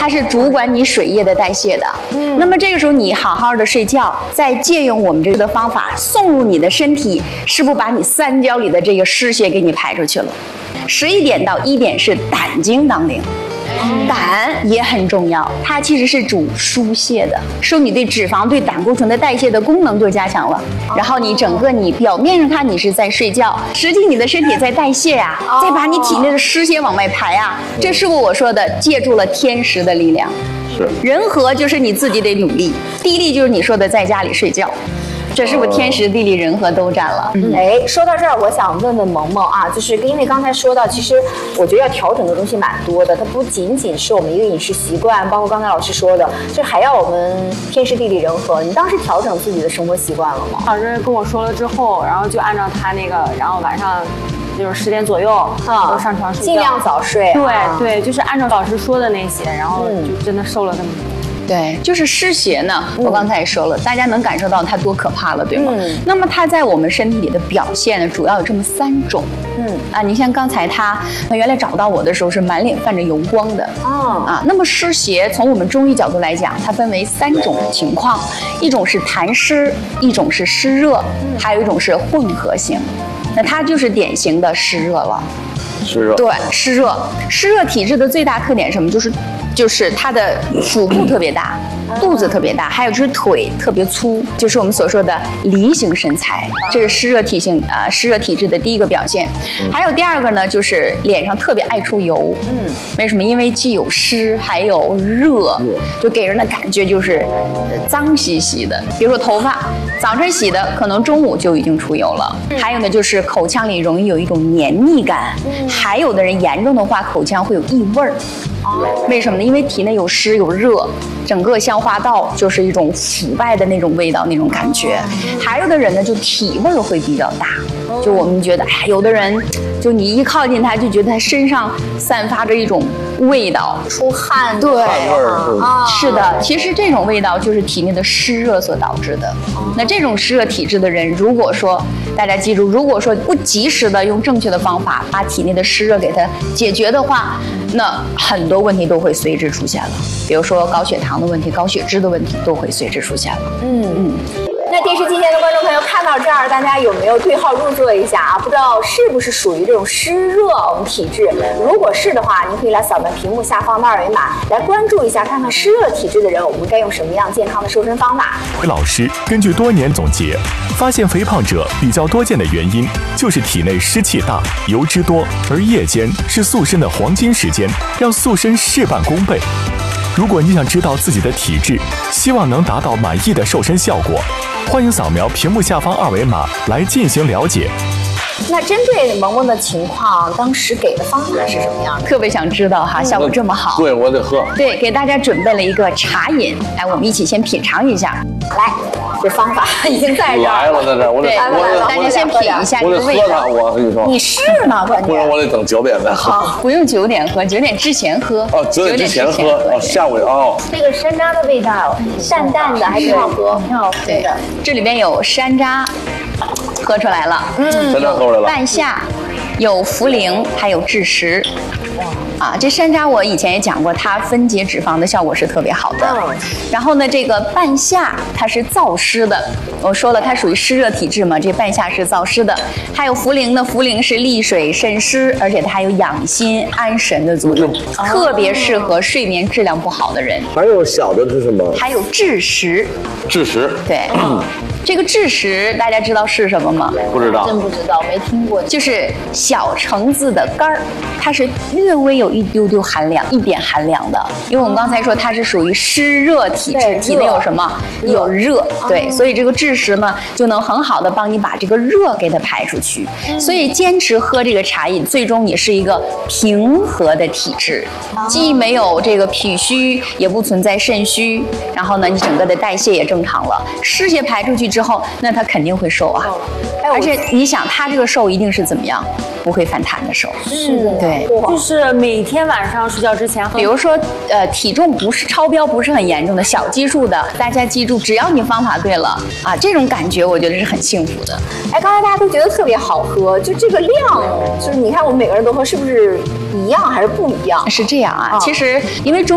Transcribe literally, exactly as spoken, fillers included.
是主管你水液的代谢的。嗯，那么这个时候你好好的睡觉，再借用我们这个的方法送入你的身体，是不是把你三焦里的这个湿邪给你排出去了？十一点到一点是胆经当令。胆也很重要，它其实是主疏泄的，受你对脂肪、对胆固醇的代谢的功能就加强了。然后你整个你表面上看你是在睡觉，实际你的身体在代谢呀、啊，再把你体内的湿邪往外排啊。这是不是我说的借助了天时的力量？ 是。 人和就是你自己得努力，地利就是你说的在家里睡觉。这是不是天时地利人和都占了？ 嗯，哎，说到这儿，我想问问萌萌啊，就是因为刚才说到，其实我觉得要调整的东西蛮多的，它不仅仅是我们一个饮食习惯，包括刚才老师说的，就还要我们天时地利人和。你当时调整自己的生活习惯了吗？ 老师跟我说了之后，然后就按照他那个，然后晚上就是十点左右啊，都上床睡觉， 尽量早睡。 对、 啊、 对，就是按照老师说的那些，然后就真的瘦了这么多。 对，就是湿邪呢， 嗯、 我刚才也说了，大家能感受到它多可怕了，对吗？嗯、那么它在我们身体里的表现呢，主要有这么三种。嗯啊，你像刚才他原来找到我的时候是满脸泛着油光的。哦啊，那么湿邪从我们中医角度来讲，它分为三种情况，一种是痰湿，一种是湿热，还有一种是混合型。那它就是典型的湿热了。 湿热。对， 湿热，湿热体质的最大特点是什么？就是。就是它的腹部特别大，肚子特别大，还有就是腿特别粗，就是我们所说的梨形身材，这是湿热体性啊、呃、湿热体质的第一个表现。还有第二个呢，就是脸上特别爱出油。嗯，为什么？因为既有湿还有热，就给人的感觉就是脏兮兮的。比如说头发，早晨洗的，可能中午就已经出油了。还有呢，就是口腔里容易有一种黏腻感，还有的人严重的话，口腔会有异味儿。为什么呢？因为体内有湿有热，整个消化道就是一种腐败的那种味道，那种感觉。还有的人呢，就体味会比较大，就我们觉得，哎，有的人就你一靠近他，就觉得他身上散发着一种味道， 出汗， 对， 汗味儿啊，是的。其实这种味道就是体内的湿热所导致的。那这种湿热体质的人，如果说大家记住，如果说不及时的用正确的方法把体内的湿热给它解决的话，那很多问题都会随之出现了，比如说高血糖的问题、高血脂的问题都会随之出现了。嗯嗯。 那电视机前的观众朋友看到这儿，大家有没有对号入座一下啊？不知道是不是属于这种湿热我们体质？如果是的话，您可以来扫描屏幕下方的二维码，来关注一下，看看湿热体质的人，我们该用什么样健康的瘦身方法。 老师根据多年总结，发现肥胖者比较多见的原因就是体内湿气大、油脂多，而夜间是塑身的黄金时间，让塑身事半功倍。如果你想知道自己的体质，希望能达到满意的瘦身效果，欢迎扫描屏幕下方二维码来进行了解。 那针对萌萌的情况，当时给的方法是什么样的？ 特别想知道哈，效果这么好。 对，我得喝。 对，给大家准备了一个茶饮，来，我们一起先品尝一下。 来，这方法已经在这儿来了，在这儿，我得， 我大家先品一下这个味道。 我跟你说， 你是吗？关键不然我得等九点再喝。 好，不用九点喝，九点之前喝。 哦，九点之前喝，哦，下午哦。 这个山楂的味道，淡淡的，还挺好喝，挺好喝的。 这里边有山楂。喝出来了， 嗯，山楂喝出来了。 半夏，有茯苓，还有枳实。啊，这山楂我以前也讲过，它分解脂肪的效果是特别好的。嗯、然后呢，这个半夏它是燥湿的，我说了它属于湿热体质嘛，这半夏是燥湿的。还有茯苓呢，涪陵是利水渗湿，而且它还有养心安神的作用，哦、特别适合睡眠质量不好的人。 还有小的是什么？ 还有枳实。 枳实。 对。嗯这个枳实大家知道是什么吗？ 不知道， 真不知道，没听过。 就是小橙子的干儿，它是略微有一丢丢寒凉，一点寒凉的。因为我们刚才说它是属于湿热体质，体内有什么？有热，对，所以这个枳实呢就能很好的帮你把这个热给它排出去。所以坚持喝这个茶饮，最终你是一个平和的体质，既没有这个脾虚，也不存在肾虚，然后呢，你整个的代谢也正常了，湿邪排出去之后，那他肯定会瘦啊。而且你想，他这个瘦一定是怎么样？不会反弹的瘦。 是的， 对， 就是每天晚上睡觉之前喝。 比如说，呃，体重不是超标，不是很严重的小基数的，大家记住，只要你方法对了啊，这种感觉我觉得是很幸福的。 哎，刚才大家都觉得特别好喝，就这个量，就是你看我们每个人都喝，是不是一样还是不一样？ 是这样啊，哦、其实因为中。